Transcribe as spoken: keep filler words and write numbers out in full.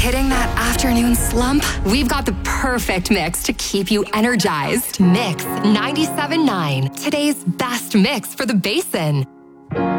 Hitting that afternoon slump? We've got the perfect mix to keep you energized. Mix ninety-seven point nine, today's best mix for the Basin.